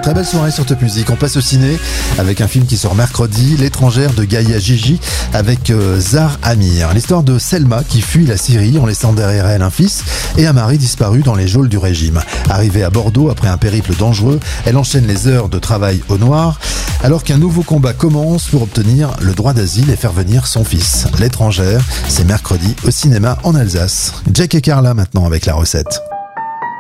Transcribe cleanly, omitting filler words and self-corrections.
Très belle soirée sur Top Music. On passe au ciné avec un film qui sort mercredi, L'étrangère de Gaïa Gigi avec Zahar Amir. L'histoire de Selma qui fuit la Syrie en laissant derrière elle un fils et un mari disparu dans les geôles du régime. Arrivée à Bordeaux après un périple dangereux, elle enchaîne les heures de travail au noir alors qu'un nouveau combat commence pour obtenir le droit d'asile et faire venir son fils. L'étrangère, c'est mercredi au cinéma en Alsace. Jack et Carla maintenant avec la recette.